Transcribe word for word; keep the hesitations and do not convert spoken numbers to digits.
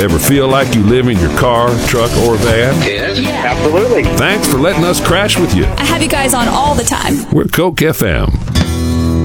Ever feel like you live in your car, truck, or van? Yes, absolutely. Thanks for letting us crash with you. I have you guys on all the time. We're Coke F M.